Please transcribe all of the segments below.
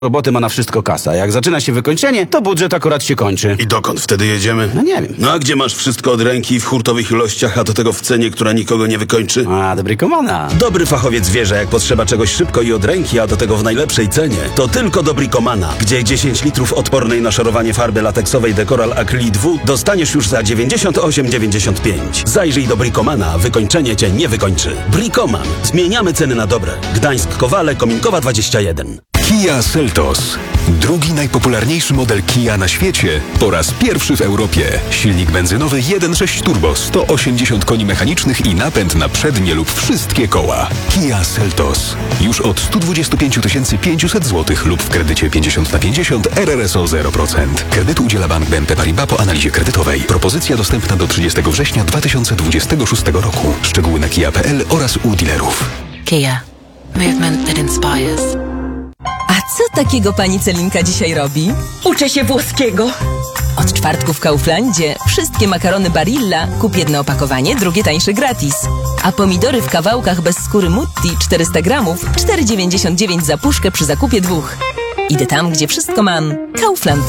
roboty ma na wszystko kasa. Jak zaczyna się wykończenie, to budżet akurat się kończy. I dokąd wtedy jedziemy? No nie wiem. No a gdzie masz wszystko od ręki w hurtowych ilościach, a do tego w cenie, która nikogo nie wykończy? A, do Bricomana. Dobry fachowiec wie, że jak potrzeba czegoś szybko i od ręki, a do tego w najlepszej cenie, to tylko do Bricomana, gdzie 10 litrów odpornej na szorowanie farby lateksowej Decoral Acrylic W dostaniesz już za 98,95. Zajrzyj do Bricomana, wykończenie cię nie wykończy. Bricoman. Zmieniamy ceny na dobre. Gdańsk, Kowale, Kominkowa 21. Kia Seltos. Drugi najpopularniejszy model Kia na świecie po raz pierwszy w Europie. Silnik benzynowy 1.6 turbo, 180 koni mechanicznych i napęd na przednie lub wszystkie koła. Kia Seltos. Już od 125 500 zł lub w kredycie 50/50 RRSO 0%. Kredytu udziela Bank BNP Paribas po analizie kredytowej. Propozycja dostępna do 30 września 2026 roku. Szczegóły na kia.pl oraz u dealerów. Kia. Movement that inspires. A co takiego pani Celinka dzisiaj robi? Uczę się włoskiego. Od czwartku w Kauflandzie wszystkie makarony Barilla kup jedno opakowanie, drugie tańsze gratis. A pomidory w kawałkach bez skóry Mutti 400 gramów 4,99 za puszkę przy zakupie 2. Idę tam, gdzie wszystko mam. Kaufland.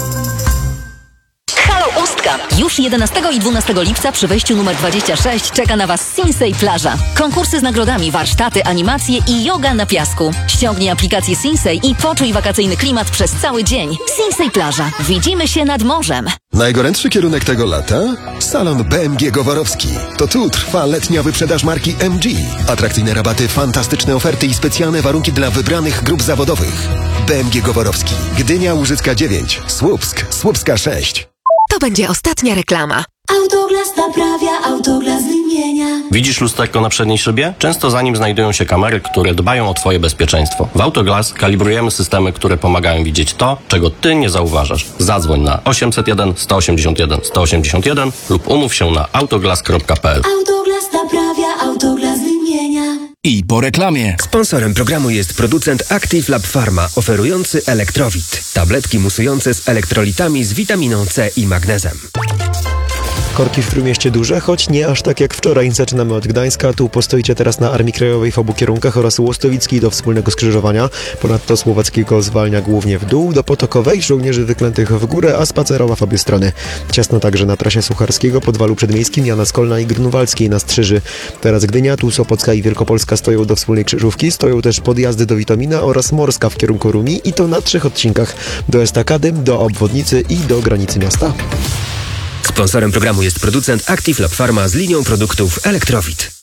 Halo Ustka! Już 11 i 12 lipca przy wejściu numer 26 czeka na Was Sinsei Plaża. Konkursy z nagrodami, warsztaty, animacje i yoga na piasku. Ściągnij aplikację Sinsei i poczuj wakacyjny klimat przez cały dzień. Sinsei Plaża. Widzimy się nad morzem. Najgorętszy kierunek tego lata? Salon BMG Goworowski. To tu trwa letnia wyprzedaż marki MG. Atrakcyjne rabaty, fantastyczne oferty i specjalne warunki dla wybranych grup zawodowych. BMG Goworowski. Gdynia, Łużycka 9. Słupsk, Słupska 6. To będzie ostatnia reklama. Autoglas naprawia, Autoglas wymienia. Widzisz lusterko na przedniej szybie? Często za nim znajdują się kamery, które dbają o Twoje bezpieczeństwo. W Autoglas kalibrujemy systemy, które pomagają widzieć to, czego Ty nie zauważasz. Zadzwoń na 801 181 181 lub umów się na autoglas.pl. Autoglas naprawia, Autoglas wymienia. I po reklamie. Sponsorem programu jest producent Active Lab Pharma, oferujący Elektrowit. Tabletki musujące z elektrolitami z witaminą C i magnezem. Korki w Trójmieście duże, choć nie aż tak jak wczoraj. Zaczynamy od Gdańska. Tu postoicie teraz na Armii Krajowej w obu kierunkach oraz Łostowickiej do wspólnego skrzyżowania. Ponadto Słowackiego zwalnia głównie w dół, do Potokowej, żołnierzy wyklętych w górę, a spacerowa w obie strony. Ciasno także na trasie Sucharskiego, Podwalu Przedmiejskim, Jana Skolna i Grunwaldzkiej na Strzyży. Teraz Gdynia, tu Sopocka i Wielkopolska stoją do wspólnej krzyżówki. Stoją też podjazdy do Witomina oraz Morska w kierunku Rumi i to na 3 odcinkach. Do Estakady, do obwodnicy i do granicy miasta. Sponsorem programu jest producent Active Lab Pharma z linią produktów Elektrowit.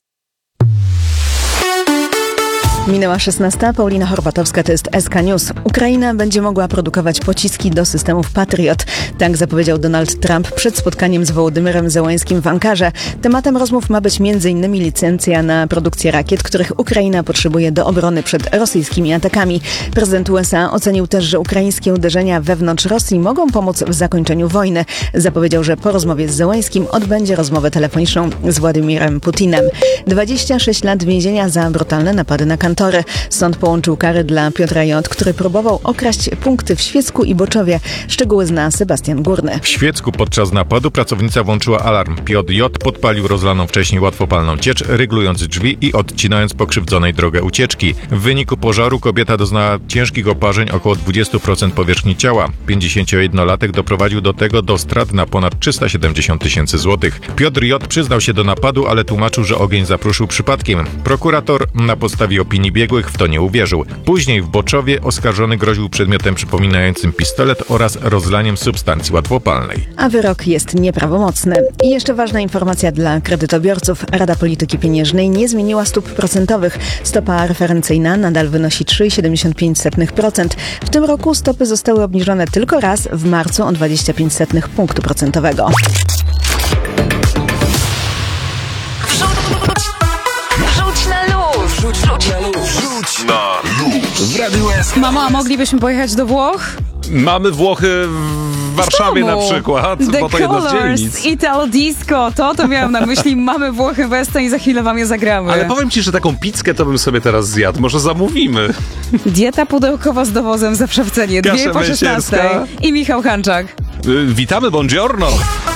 Minęła 16. Paulina Horbatowska, to jest SK News. Ukraina będzie mogła produkować pociski do systemów Patriot. Tak zapowiedział Donald Trump przed spotkaniem z Wołodymyrem Zełańskim w Ankarze. Tematem rozmów ma być m.in. licencja na produkcję rakiet, których Ukraina potrzebuje do obrony przed rosyjskimi atakami. Prezydent USA ocenił też, że ukraińskie uderzenia wewnątrz Rosji mogą pomóc w zakończeniu wojny. Zapowiedział, że po rozmowie z Zełańskim odbędzie rozmowę telefoniczną z Władimirem Putinem. 26 lat więzienia za brutalne napady na kantory. Sąd połączył kary dla Piotra J., który próbował okraść punkty w Świecku i Boczowie. Szczegóły zna Sebastian Górny. W Świecku podczas napadu pracownica włączyła alarm. Piotr J. podpalił rozlaną wcześniej łatwopalną ciecz, ryglując drzwi i odcinając pokrzywdzonej drogę ucieczki. W wyniku pożaru kobieta doznała ciężkich oparzeń, około 20% powierzchni ciała. 51-latek doprowadził do tego do strat na ponad 370 000 złotych. Piotr J. przyznał się do napadu, ale tłumaczył, że ogień zapruszył przypadkiem. Prokurator na podstawie opinii biegłych w to nie uwierzył. Później w Boczowie oskarżony groził przedmiotem przypominającym pistolet oraz rozlaniem substancji łatwopalnej. A wyrok jest nieprawomocny. I jeszcze ważna informacja dla kredytobiorców. Rada Polityki Pieniężnej nie zmieniła stóp procentowych. Stopa referencyjna nadal wynosi 3,75%. W tym roku stopy zostały obniżone tylko raz w marcu o 0,25 punktu procentowego. Rzuć na luz. W Radiu SK. Mamo, a moglibyśmy pojechać do Włoch? Mamy Włochy w Warszawie na przykład, bo to jedna z dzielnic. Italo Disco, to miałam na myśli. Mamy Włochy w Esto i za chwilę wam je zagramy. Ale powiem ci, że taką pizzkę to bym sobie teraz zjadł. Może zamówimy. Dieta pudełkowa z dowozem zawsze w cenie. 2 po 16. I Michał Hanczak. Witamy, buongiorno.